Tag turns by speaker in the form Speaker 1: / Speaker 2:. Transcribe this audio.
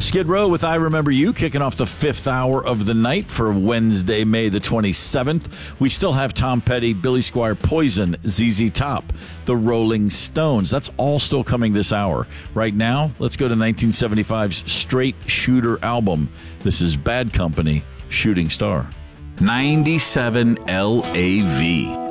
Speaker 1: Skid Row with I Remember You, kicking off the 5th hour of the night for Wednesday, May the 27th. We still have Tom Petty, Billy Squier, Poison, ZZ Top, The Rolling Stones. That's all still coming this hour. Right now, let's go to 1975's Straight Shooter album. This is Bad Company, Shooting Star. 97 LAV.